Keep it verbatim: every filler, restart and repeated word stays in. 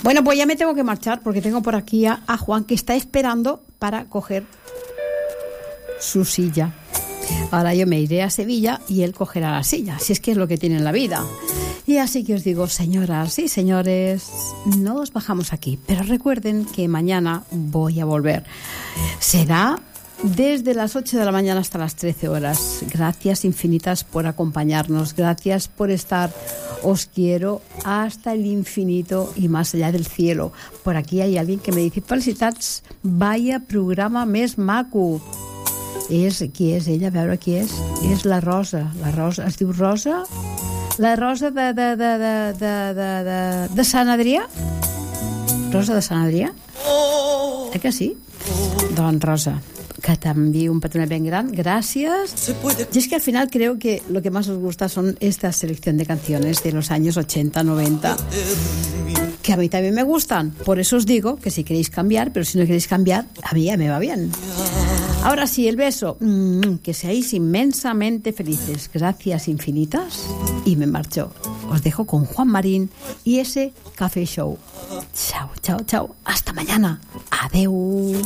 Bueno, pues ya me tengo que marchar porque tengo por aquí a, a Juan, que está esperando para coger su silla. Ahora yo me iré a Sevilla y él cogerá la silla, si es que es lo que tiene en la vida. Y así que os digo, señoras y señores, no os bajamos aquí, pero recuerden que mañana voy a volver. Será desde las ocho de la mañana hasta las trece horas. Gracias infinitas por acompañarnos, gracias por estar. Os quiero hasta el infinito y más allá del cielo. Por aquí hay alguien que me dice, felicitats, vaya programa més maco. És, qui és ella? A veure qui és. És la Rosa. La Rosa, es diu Rosa? La Rosa de, de, de, de, de, de, de, de Sant Adrià? Rosa de Sant Adrià? Eh que sí? Doncs Rosa, que t'envío un petonet bien gran, gracias. Y es que al final creo que lo que más os gusta son esta selección de canciones de los años ochenta, noventa, que a mí también me gustan. Por eso os digo que si queréis cambiar, pero si no queréis cambiar, a mí ya me va bien. Ahora sí, el beso. Mm, que seáis inmensamente felices. Gracias infinitas. Y me marcho. Os dejo con Juan Marín y ese Café Show. Chao, chao, chao. Hasta mañana. Adeu.